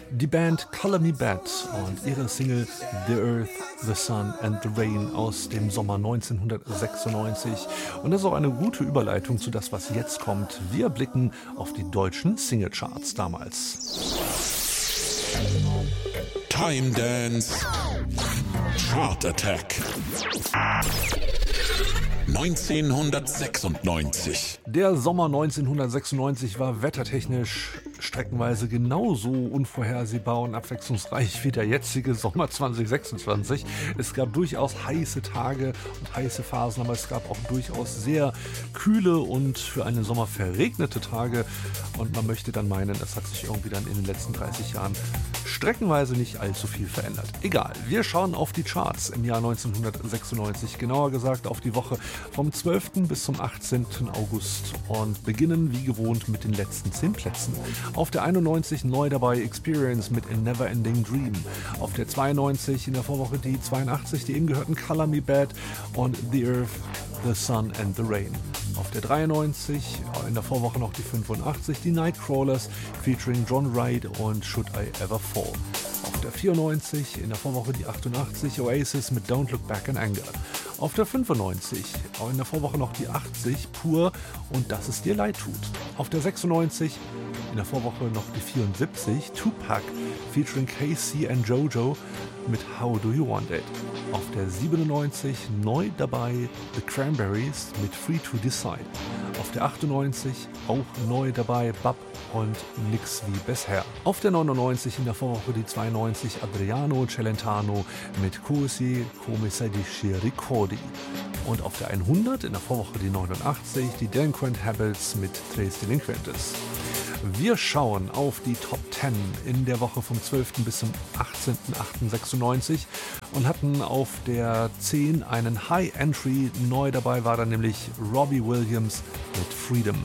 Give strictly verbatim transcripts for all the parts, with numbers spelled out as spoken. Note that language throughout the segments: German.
Die Band Color Me Badd und ihre Single The Earth, The Sun and The Rain aus dem Sommer neunzehnhundertsechsundneunzig. Und das ist auch eine gute Überleitung zu das, was jetzt kommt. Wir blicken auf die deutschen Singlecharts damals. Time Dance Chart Attack neunzehnhundertsechsundneunzig. Der Sommer neunzehnhundertsechsundneunzig war wettertechnisch streckenweise genauso unvorhersehbar und abwechslungsreich wie der jetzige Sommer zweitausendsechsundzwanzig. Es gab durchaus heiße Tage und heiße Phasen, aber es gab auch durchaus sehr kühle und für einen Sommer verregnete Tage. Und man möchte dann meinen, es hat sich irgendwie dann in den letzten dreißig Jahren streckenweise nicht allzu viel verändert. Egal, wir schauen auf die Charts im Jahr neunzehnhundertsechsundneunzig, genauer gesagt auf die Woche vom zwölften bis zum achtzehnten August und beginnen wie gewohnt mit den letzten zehn Plätzen. Auf der einundneunzig neu dabei Experience mit A Never Ending Dream. Auf der zweiundneunzig in der Vorwoche die zweiundachtzig, die eben gehörten Color Me Badd und The Earth, The Sun and The Rain. Auf der dreiundneunzig in der Vorwoche noch die fünfundachtzig, die Nightcrawlers featuring John Wright und Should I Ever Fall. Auf der vierundneunzig in der Vorwoche die achtundachtzig, Oasis mit Don't Look Back in Anger. Auf der fünfundneunzig in der Vorwoche noch die achtzig, Pur und Dass es dir leid tut. Auf der sechsundneunzig in der Vorwoche noch die vierundsiebzig, Tupac featuring K C and Jojo mit How Do You Want It. Auf der siebenundneunzig neu dabei The Cranberries mit Free to Decide. Auf der achtundneunzig auch neu dabei Bab und Nix wie bisher. Auf der neunundneunzig in der Vorwoche die zweiundneunzig Adriano Celentano mit Così come se dici ricordi. Und auf der hundert in der Vorwoche die neunundachtzig, die Delinquent Habits mit Tres Delinquentes. Wir schauen auf die Top zehn in der Woche vom zwölften bis zum achtzehnten achten sechsundneunzig und hatten auf der zehn einen High Entry. Neu dabei war dann nämlich Robbie Williams mit Freedom.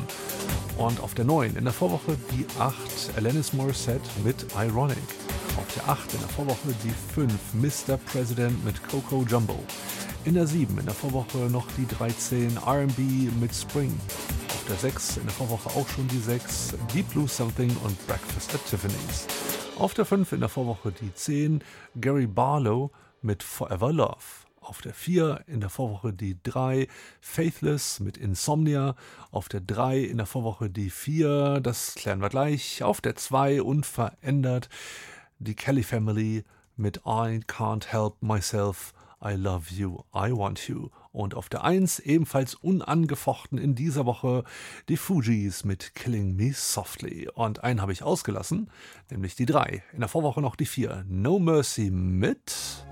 Und auf der neun in der Vorwoche die acht Alanis Morissette mit Ironic. Auf der acht in der Vorwoche die fünf Mister President mit Coco Jumbo. In der sieben in der Vorwoche noch die dreizehn R and B mit Spring. Auf der sechs in der Vorwoche auch schon die sechs Deep Blue Something und Breakfast at Tiffany's. Auf der fünf in der Vorwoche die zehn Gary Barlow mit Forever Love. Auf der vier in der Vorwoche die drei Faithless mit Insomnia. Auf der drei in der Vorwoche die vier, das klären wir gleich. Auf der zwei unverändert die Kelly Family mit I Can't Help Myself, I Love You, I Want You. Und auf der eins ebenfalls unangefochten in dieser Woche die Fugees mit Killing Me Softly. Und einen habe ich ausgelassen, nämlich die drei. In der Vorwoche noch die vier No Mercy mit